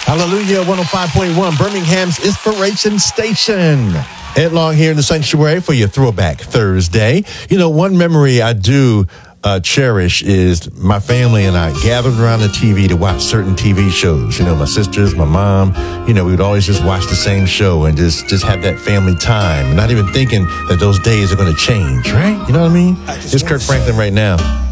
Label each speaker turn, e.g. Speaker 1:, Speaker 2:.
Speaker 1: Hallelujah, 105.1, Birmingham's Inspiration Station. Ed Long here in the sanctuary for your Throwback Thursday. You know, one memory I do cherish is my family and I gathered around the TV to watch certain TV shows. You know, my sisters, my mom, you know, we would always just watch the same show and just have that family time. Not even thinking that those days are going to change, right? You know what I mean? It's Kirk Franklin right now.